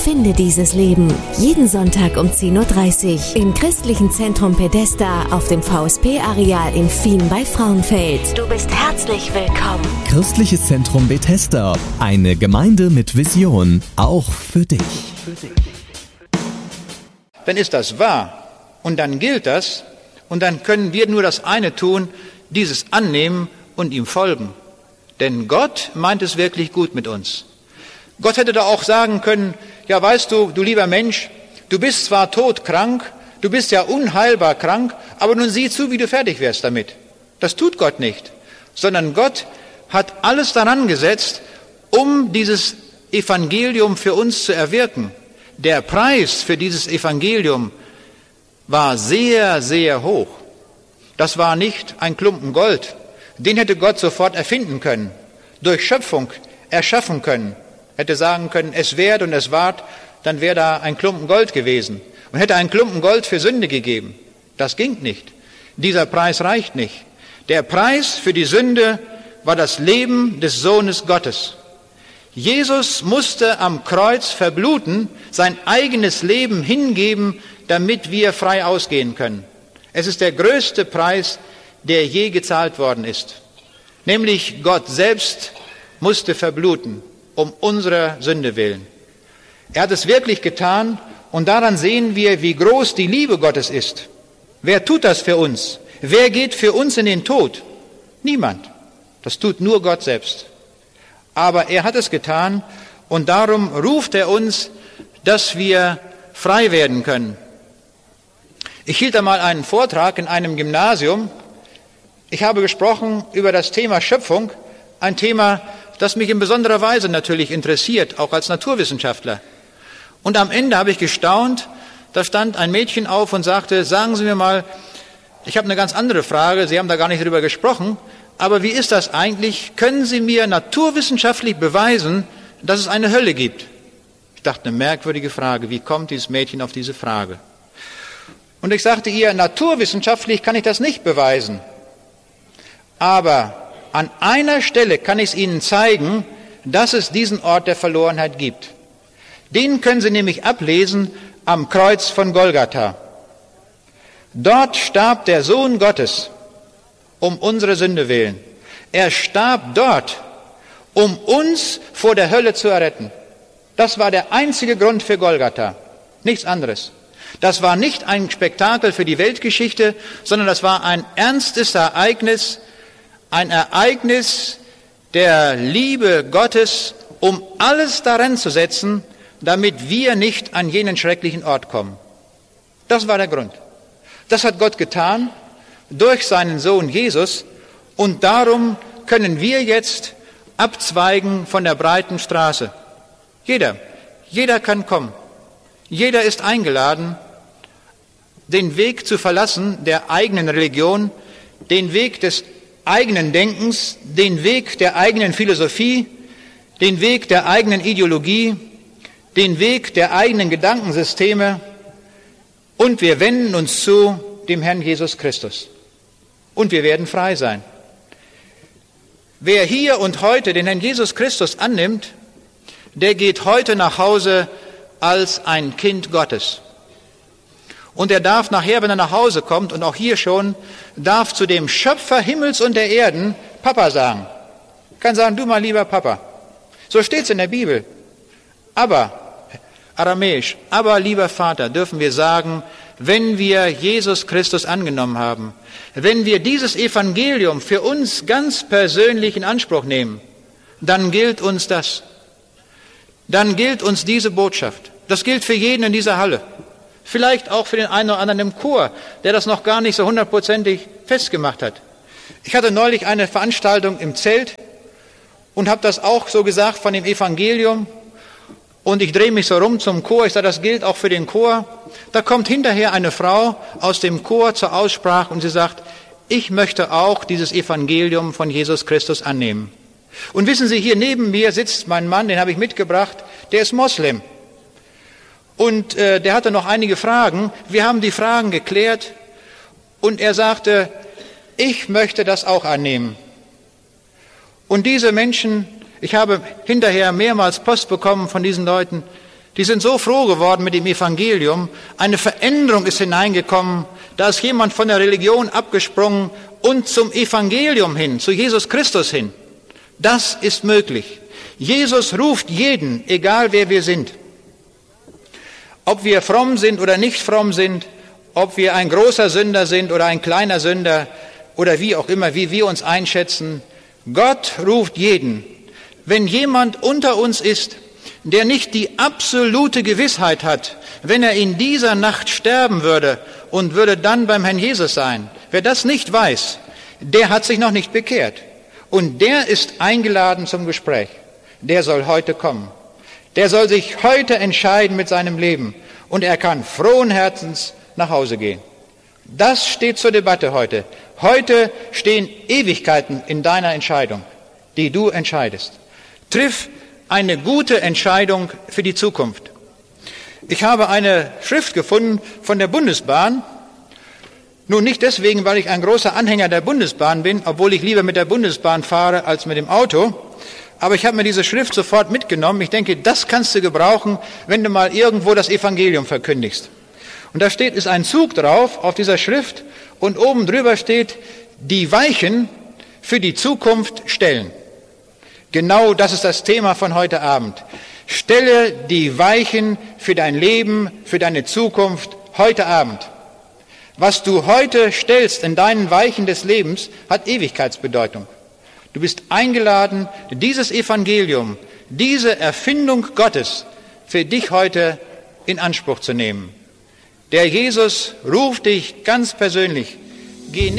Finde dieses Leben. Jeden Sonntag um 10.30 Uhr im Christlichen Zentrum Bethesda auf dem VSP-Areal in Fien bei Frauenfeld. Du bist herzlich willkommen. Christliches Zentrum Bethesda. Eine Gemeinde mit Vision. Auch für dich. Dann ist das wahr und dann gilt das und dann können wir nur das eine tun, dieses annehmen und ihm folgen. Denn Gott meint es wirklich gut mit uns. Gott hätte da auch sagen können, ja weißt du, du lieber Mensch, du bist zwar todkrank, du bist ja unheilbar krank, aber nun sieh zu, wie du fertig wirst damit. Das tut Gott nicht, sondern Gott hat alles daran gesetzt, um dieses Evangelium für uns zu erwirken. Der Preis für dieses Evangelium war sehr, sehr hoch. Das war nicht ein Klumpen Gold. Den hätte Gott sofort erfinden können, durch Schöpfung erschaffen können. Hätte sagen können, es währt und es ward, dann wäre da ein Klumpen Gold gewesen. Und hätte ein Klumpen Gold für Sünde gegeben. Das ging nicht. Dieser Preis reicht nicht. Der Preis für die Sünde war das Leben des Sohnes Gottes. Jesus musste am Kreuz verbluten, sein eigenes Leben hingeben, damit wir frei ausgehen können. Es ist der größte Preis, der je gezahlt worden ist. Nämlich Gott selbst musste verbluten, um unserer Sünde willen. Er hat es wirklich getan und daran sehen wir, wie groß die Liebe Gottes ist. Wer tut das für uns? Wer geht für uns in den Tod? Niemand. Das tut nur Gott selbst. Aber er hat es getan und darum ruft er uns, dass wir frei werden können. Ich hielt einmal einen Vortrag in einem Gymnasium. Ich habe gesprochen über das Thema Schöpfung, ein Thema, das mich in besonderer Weise natürlich interessiert, auch als Naturwissenschaftler. Und am Ende habe ich gestaunt, da stand ein Mädchen auf und sagte, sagen Sie mir mal, ich habe eine ganz andere Frage, Sie haben da gar nicht drüber gesprochen, aber wie ist das eigentlich? Können Sie mir naturwissenschaftlich beweisen, dass es eine Hölle gibt? Ich dachte, eine merkwürdige Frage, wie kommt dieses Mädchen auf diese Frage? Und ich sagte ihr, naturwissenschaftlich kann ich das nicht beweisen, aber an einer Stelle kann ich es Ihnen zeigen, dass es diesen Ort der Verlorenheit gibt. Den können Sie nämlich ablesen am Kreuz von Golgatha. Dort starb der Sohn Gottes um unsere Sünde willen. Er starb dort, um uns vor der Hölle zu erretten. Das war der einzige Grund für Golgatha, nichts anderes. Das war nicht ein Spektakel für die Weltgeschichte, sondern das war ein ernstes Ereignis, ein Ereignis der Liebe Gottes, um alles daran zu setzen, damit wir nicht an jenen schrecklichen Ort kommen. Das war der Grund. Das hat Gott getan durch seinen Sohn Jesus und darum können wir jetzt abzweigen von der breiten Straße. Jeder kann kommen. Jeder ist eingeladen, den Weg zu verlassen der eigenen Religion, den Weg des eigenen Denkens, den Weg der eigenen Philosophie, den Weg der eigenen Ideologie, den Weg der eigenen Gedankensysteme und wir wenden uns zu dem Herrn Jesus Christus. Und wir werden frei sein. Wer hier und heute den Herrn Jesus Christus annimmt, der geht heute nach Hause als ein Kind Gottes. Und er darf nachher, wenn er nach Hause kommt, und auch hier schon, darf zu dem Schöpfer Himmels und der Erden Papa sagen. Kann sagen, du mein lieber Papa. So steht's in der Bibel. Aber, aramäisch, aber lieber Vater, dürfen wir sagen, wenn wir Jesus Christus angenommen haben, wenn wir dieses Evangelium für uns ganz persönlich in Anspruch nehmen, dann gilt uns das. Dann gilt uns diese Botschaft. Das gilt für jeden in dieser Halle. Vielleicht auch für den einen oder anderen im Chor, der das noch gar nicht so hundertprozentig festgemacht hat. Ich hatte neulich eine Veranstaltung im Zelt und habe das auch so gesagt von dem Evangelium. Und ich drehe mich so rum zum Chor, ich sage, das gilt auch für den Chor. Da kommt hinterher eine Frau aus dem Chor zur Aussprache und sie sagt, ich möchte auch dieses Evangelium von Jesus Christus annehmen. Und wissen Sie, hier neben mir sitzt mein Mann, den habe ich mitgebracht, der ist Moslem. Und der hatte noch einige Fragen. Wir haben die Fragen geklärt und er sagte, ich möchte das auch annehmen. Und diese Menschen, ich habe hinterher mehrmals Post bekommen von diesen Leuten, Die sind so froh geworden mit dem Evangelium. Eine Veränderung ist hineingekommen. Da ist jemand von der Religion abgesprungen und zum Evangelium hin, zu Jesus Christus hin. Das ist möglich. Jesus ruft jeden, egal wer wir sind. Ob wir fromm sind oder nicht fromm sind, ob wir ein großer Sünder sind oder ein kleiner Sünder oder wie auch immer, wie wir uns einschätzen. Gott ruft jeden. Wenn jemand unter uns ist, der nicht die absolute Gewissheit hat, wenn er in dieser Nacht sterben würde und würde dann beim Herrn Jesus sein, wer das nicht weiß, der hat sich noch nicht bekehrt. Und der ist eingeladen zum Gespräch. Der soll heute kommen. Der soll sich heute entscheiden mit seinem Leben. Und er kann frohen Herzens nach Hause gehen. Das steht zur Debatte heute. Heute stehen Ewigkeiten in deiner Entscheidung, die du entscheidest. Triff eine gute Entscheidung für die Zukunft. Ich habe eine Schrift gefunden von der Bundesbahn. Nun nicht deswegen, weil ich ein großer Anhänger der Bundesbahn bin, obwohl ich lieber mit der Bundesbahn fahre als mit dem Auto. Aber ich habe mir diese Schrift sofort mitgenommen. Ich denke, das kannst du gebrauchen, wenn du mal irgendwo das Evangelium verkündigst. Und da ist ein Zug drauf auf dieser Schrift und oben drüber steht, die Weichen für die Zukunft stellen. Genau das ist das Thema von heute Abend. Stelle die Weichen für dein Leben, für deine Zukunft heute Abend. Was du heute stellst in deinen Weichen des Lebens, hat Ewigkeitsbedeutung. Du bist eingeladen, dieses Evangelium, diese Erfindung Gottes für dich heute in Anspruch zu nehmen. Der Jesus ruft dich ganz persönlich. Geh